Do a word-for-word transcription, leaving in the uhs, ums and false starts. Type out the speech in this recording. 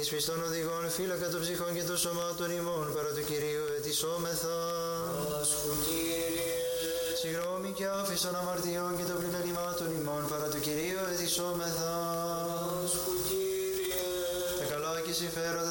εις πιστών οδηγών, φύλακα των ψυχών και των σωμάτων ημών, παρά του Κυρίου ετισόμεθα. Άσχου Κύριε. Συγγνώμη και άφης των αμαρτιών και των πλημελημάτων ημών, παρά του Κυρίου ετισόμεθα. Άσχου Κύριε. Τα καλά και συμφέροντα